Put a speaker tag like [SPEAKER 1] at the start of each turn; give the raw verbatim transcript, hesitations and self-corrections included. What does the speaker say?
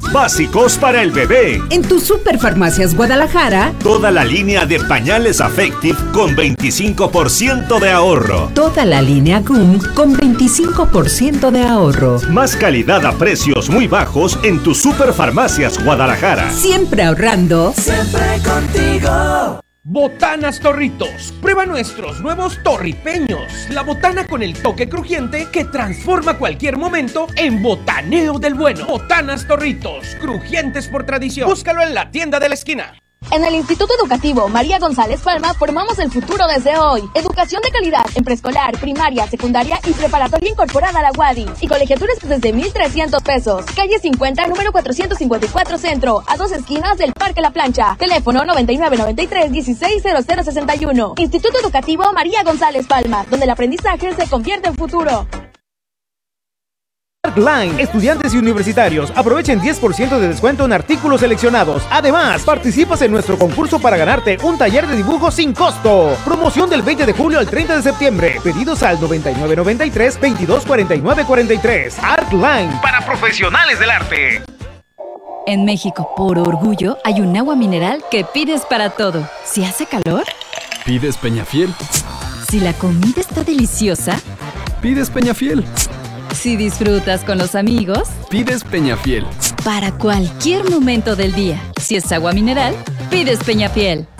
[SPEAKER 1] básicos para el bebé.
[SPEAKER 2] En tu Superfarmacias Guadalajara,
[SPEAKER 1] toda la línea de pañales Affective con veinticinco por ciento de ahorro.
[SPEAKER 2] Toda la línea G U M con veinticinco por ciento de ahorro.
[SPEAKER 1] Más calidad a precios muy bajos en tu Superfarmacias Guadalajara.
[SPEAKER 2] Siempre ahorrando.
[SPEAKER 3] Siempre contigo.
[SPEAKER 4] Botanas Torritos. Prueba nuestros nuevos torripeños. La botana con el toque crujiente que transforma cualquier momento en botaneo del bueno. Botanas Torritos, crujientes por tradición. Búscalo en la tienda de la esquina.
[SPEAKER 5] En el Instituto Educativo María González Palma formamos el futuro desde hoy. Educación de calidad en preescolar, primaria, secundaria y preparatoria incorporada a la U A D I. Y colegiaturas desde mil trescientos pesos. Calle cincuenta, número cuatrocientos cincuenta y cuatro Centro, a dos esquinas del Parque La Plancha. Teléfono noventa y nueve noventa y tres dieciséis cero cero sesenta y uno. Instituto Educativo María González Palma, donde el aprendizaje se convierte en futuro.
[SPEAKER 6] Artline, estudiantes y universitarios, aprovechen diez por ciento de descuento en artículos seleccionados. Además, participas en nuestro concurso para ganarte un taller de dibujo sin costo. Promoción del veinte de julio al treinta de septiembre. Pedidos al noventa y nueve noventa y tres veintidós cuarenta y nueve cuarenta y tres. Artline, para profesionales del arte.
[SPEAKER 7] En México, por orgullo, hay un agua mineral que pides para todo. Si hace calor,
[SPEAKER 8] pides Peñafiel.
[SPEAKER 7] Si la comida está deliciosa,
[SPEAKER 8] pides Peñafiel.
[SPEAKER 7] Si disfrutas con los amigos,
[SPEAKER 8] pides Peñafiel.
[SPEAKER 7] Para cualquier momento del día, si es agua mineral, pides Peñafiel.